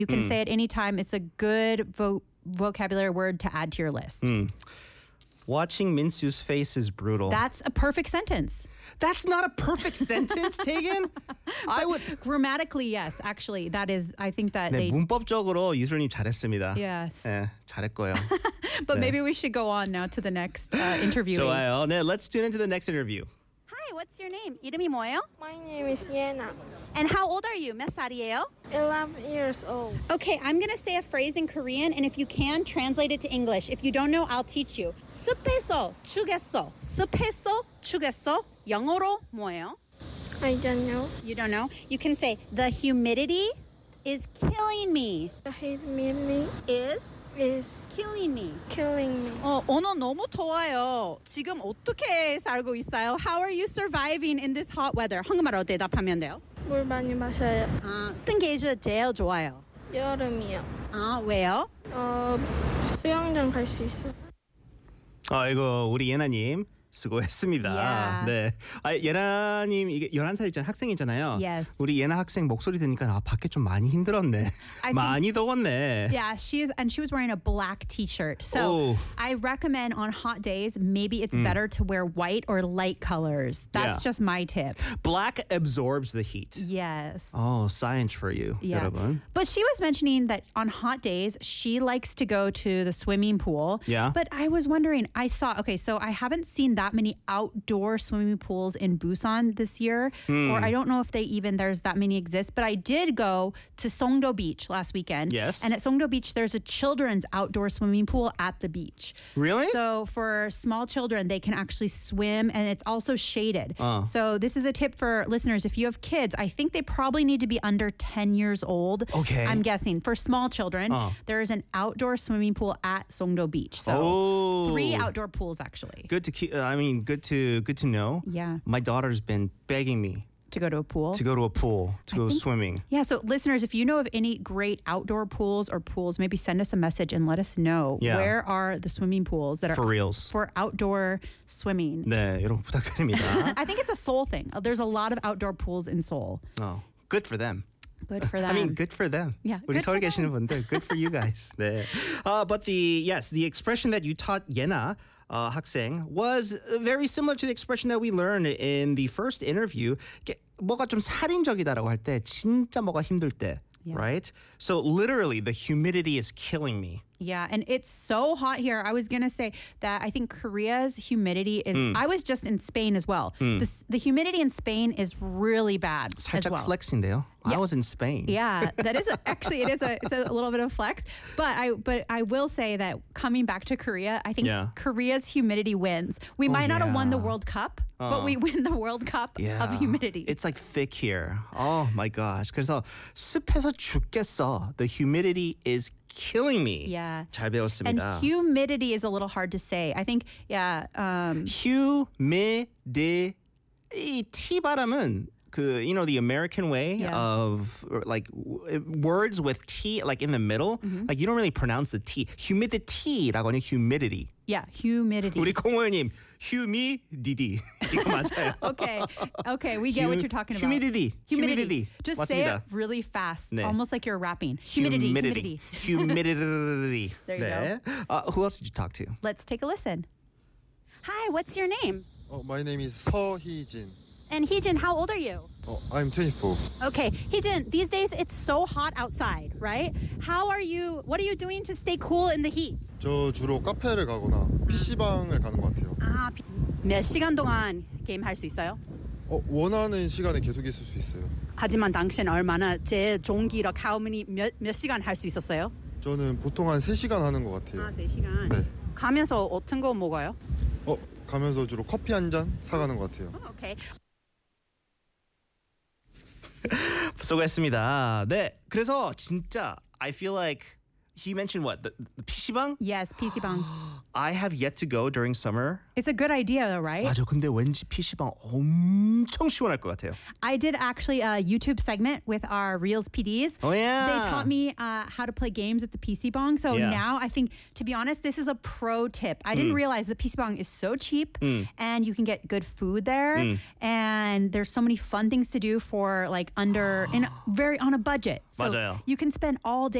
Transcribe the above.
You can say it anytime. It's a good vocabulary word to add to your list. Watching Minsu's face is brutal. That's a perfect sentence. That's not a perfect sentence, Tegan. I would. Grammatically, yes. Actually, that is. I think that 네, they. 문법적으로 유수님 잘했습니다. Yes. 네, 잘했고요. But maybe we should go on now to the next interview. 좋아요. 네, let's tune into the next interview. Hi, what's your name? 이름이 뭐예요? My name is Yena. And how old are you? 몇 살이에요? 11 years old. Okay, I'm going to say a phrase in Korean, and if you can, translate it to English. If you don't know, I'll teach you. 습해서 추겠어. 습해서 추겠어. 영어로 뭐예요? I don't know. You don't know? You can say, the humidity is killing me. The humidity Is is killing me. killing me. 오늘 너무 더워요. 지금 어떻게 살고 있어요? How are you surviving in this hot weather? 한국말로 대답하면 돼요. 물 많이 마셔요. 어떤 계절 제일 좋아요? 여름이요. 왜요? 수영장 갈 수 있어서. 이거 우리 예나님 수고했습니다. Yeah. 네. 예나님 이게 11살이잖아요. 학생이잖아요. Yes. 우리 예나 학생 목소리 들으니까 밖에 좀 많이 힘들었네. 많이 더웠네. Yeah, she was wearing a black t-shirt. So Oh. I recommend on hot days, maybe it's better to wear white or light colors. That's Yeah. just my tip. Black absorbs the heat. Yes. Oh, science for you, Yeah. 여러분. But she was mentioning that on hot days, she likes to go to the swimming pool. Yeah. But I was wondering, so I haven't seen that many outdoor swimming pools in Busan this year, or I don't know if there's that many exist, but I did go to Songdo Beach last weekend. Yes. And at Songdo Beach, there's a children's outdoor swimming pool at the beach. Really? So for small children, they can actually swim, and it's also shaded. So this is a tip for listeners. If you have kids, I think they probably need to be under 10 years old. Okay. I'm guessing. For small children, there is an outdoor swimming pool at Songdo Beach. So Oh. 3 outdoor pools, actually. Good to know. Yeah. My daughter's been begging me To go to a pool. to go to a pool to go swimming. Yeah, so listeners, if you know of any great outdoor pools or pools, maybe send us a message and let us know Yeah. where are the swimming pools that are For reals. for outdoor swimming. 네, 여러분 부탁드립니다. I think it's a Seoul thing. There's a lot of outdoor pools in Seoul. Good for them. Good for them. I mean, good for them. Yeah, 우리 good for 서울 계시는 분들, good for you guys. 네. But the expression that you taught 예나 학생 was very similar to the expression that we learned in the first interview. 뭐가 좀 살인적이다라고 할 때, 진짜 뭐가 힘들 때, Yeah. right? So literally, the humidity is killing me. Yeah, and it's so hot here. I was going to say that I think Korea's humidity is, I was just in Spain as well. The humidity in Spain is really bad as 살짝 well. flex인데요. I was in Spain. Yeah, that is actually it's a little bit of flex, but I will say that coming back to Korea, I think Yeah. Korea's humidity wins. We might not have won the yeah. World Cup, but we win the World Cup of humidity. It's like thick here. Oh my gosh. 그래서 습해서 죽겠어. The humidity is killing me. Yeah. 잘 And 배웠습니다. humidity is a little hard to say. I think humidity. 이 T 발음은 the American way Yeah. of like words with T like in the middle. Like you don't really pronounce the T. Humidity라고 하는 humidity. yeah, humidity. 우리 공호님 humidity 이거 맞아요. Okay, we get what you're talking about. Humidity. Just 맞습니다. say it really fast, 네. almost like you're rapping. Humidity. Humidity. There you go. Who else did you talk to? Let's take a listen. Hi, what's your name? My name is 서희진. And Heejin, how old are you? I'm 24. Okay, Heejin, these days it's so hot outside, right? What are you doing to stay cool in the heat? 저 주로 카페를 가거나 PC방을 가는 것 같아요. 몇 시간 동안 게임 할 수 있어요? 원하는 시간에 계속 있을 수 있어요. 하지만 당신 얼마나 제일 좋은 기록 몇 시간 할 수 있었어요? 저는 보통 한 3시간 하는 것 같아요. 3시간. 네. 가면서 어떤 거 먹어요? 가면서 주로 커피 한 잔 사가는 것 같아요. Okay. 수고했습니다. 네, 그래서 진짜 I feel like He mentioned what? The PC방? Yes, PC Bang. I have yet to go during summer. It's a good idea, though, right? 맞아. 근데 왠지 PC방 엄청 시원할 것 같아요. I did actually a YouTube segment with our Reels PDs. Oh, yeah. They taught me how to play games at the PC Bang. So Yeah. now I think, to be honest, this is a pro tip. I didn't realize the PC Bang is so cheap and you can get good food there. And there's so many fun things to do for like on a budget. So 맞아요. you can spend all day